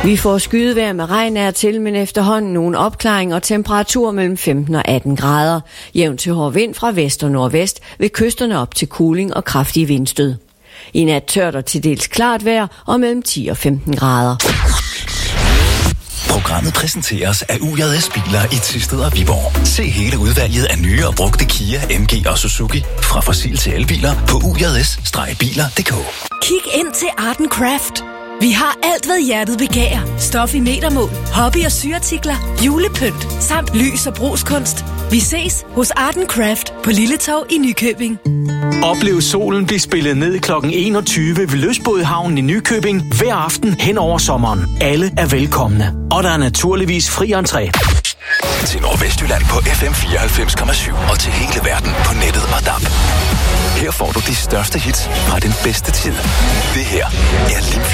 Vi får skydevejr med regn af til, men efterhånden nogle opklaring og temperatur mellem 15 og 18 grader. Jævn til hård vind fra vest og nordvest, ved kysterne op til kuling og kraftige vindstød. I nat tørt og til dels klart vejr og mellem 10 og 15 grader. Programmet præsenteres af UJS Biler i Thisted og Viborg. Se hele udvalget af nye og brugte Kia, MG og Suzuki fra fossil til elbiler på UJS-biler.dk. Kig ind til Art & Craft. Vi har alt, hvad hjertet begærer. Stof i metermål, hobby- og syartikler, julepynt, samt lys- og brugskunst. Vi ses hos Art & Craft på Lille Torv i Nykøbing. Oplev solen blive spillet ned kl. 21 ved Lystbådehavnen i Nykøbing hver aften hen over sommeren. Alle er velkomne, og der er naturligvis fri entré. Til Nordvestjylland på FM 94,7 og til hele verden på nettet og DAB. Her får du de største hits fra den bedste tid. Det her er Limfjord.